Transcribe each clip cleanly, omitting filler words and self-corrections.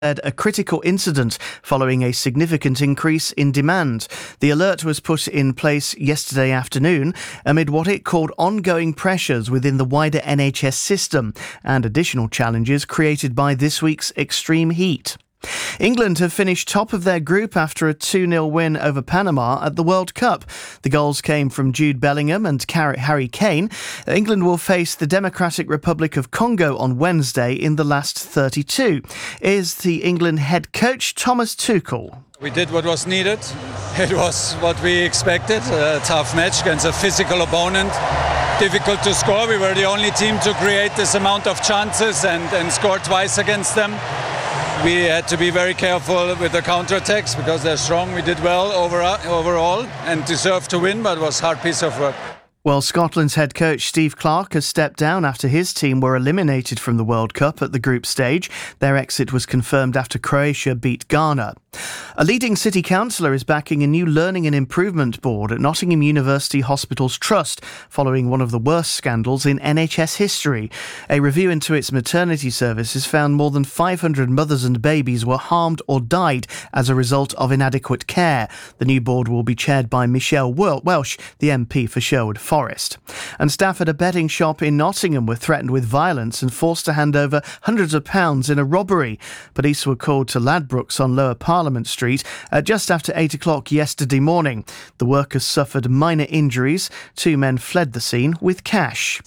a critical incident following a significant increase in demand. The alert was put in place yesterday afternoon amid what it called ongoing pressures within the wider NHS system and additional challenges created by this week's extreme heat. England have finished top of their group after a 2-0 win over Panama at the World Cup. The goals came from Jude Bellingham and Harry Kane. England will face the Democratic Republic of Congo on Wednesday in the last 32. Is the England head coach Thomas Tuchel. We did what was needed. It was what we expected. A tough match against a physical opponent. Difficult to score. We were the only team to create this amount of chances and score twice against them. We had to be very careful with the counterattacks because they're strong. We did well overall and deserved to win, but it was a hard piece of work. Well, Scotland's head coach Steve Clarke has stepped down after his team were eliminated from the World Cup at the group stage. Their exit was confirmed after Croatia beat Ghana. A leading city councillor is backing a new learning and improvement board at Nottingham University Hospitals Trust following one of the worst scandals in NHS history. A review into its maternity services found more than 500 mothers and babies were harmed or died as a result of inadequate care. The new board will be chaired by Michelle Welsh, the MP for Sherwood Forest. And staff at a betting shop in Nottingham were threatened with violence and forced to hand over hundreds of pounds in a robbery. Police were called to Ladbrokes on Lower Parliament Street just after 8 o'clock yesterday morning. The workers suffered minor injuries. 2 men fled the scene with cash.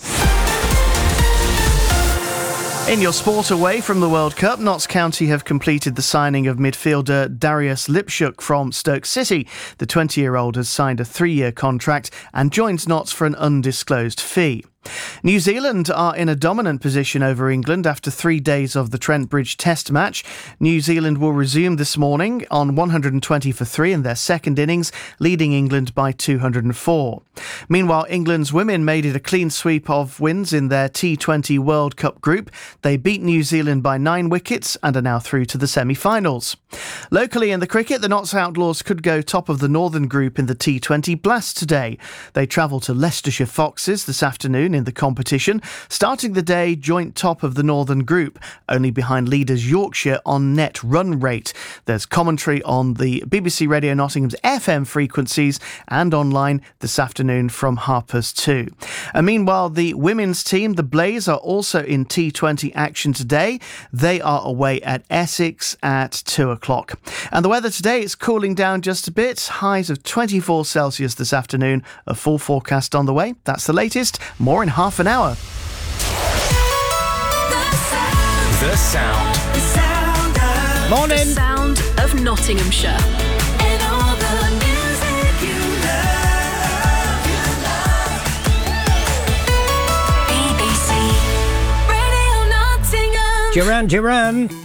In your sport away from the World Cup, Notts County have completed the signing of midfielder Darius Lipchuk from Stoke City. The 20-year-old has signed a 3-year contract and joins Notts for an undisclosed fee. New Zealand are in a dominant position over England after 3 days of the Trent Bridge Test match. New Zealand will resume this morning on 120 for 3 in their second innings, leading England by 204. Meanwhile, England's women made it a clean sweep of wins in their T20 World Cup group. They beat New Zealand by 9 wickets and are now through to the semi-finals. Locally in the cricket, the Notts Outlaws could go top of the Northern Group in the T20 Blast today. They travel to Leicestershire Foxes this afternoon in the competition, starting the day joint top of the Northern Group, only behind leaders Yorkshire on net run rate. There's commentary on the BBC Radio Nottingham's FM frequencies and online this afternoon from 2:30. And meanwhile, the women's team, the Blaze, are also in T20 action today. They are away at Essex at 2 o'clock. And the weather today is cooling down just a bit. Highs of 24 Celsius this afternoon. A full forecast on the way. That's the latest. More in half an hour. The sound. Morning. The sound of Nottinghamshire. And all the music you love. BBC Radio Nottingham. Duran.